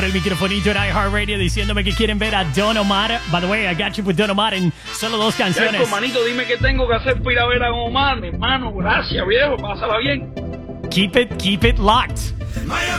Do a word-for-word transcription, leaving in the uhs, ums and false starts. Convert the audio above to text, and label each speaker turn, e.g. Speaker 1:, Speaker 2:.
Speaker 1: El microfonito en iHeartRadio diciéndome que quieren ver a Don Omar. By the way, I got you with Don Omar en solo dos canciones.
Speaker 2: Esto, manito, dime qué tengo que hacer para ir a ver a Don Omar, mi hermano. Gracias, viejo. Pásala bien.
Speaker 1: Keep it, keep it locked.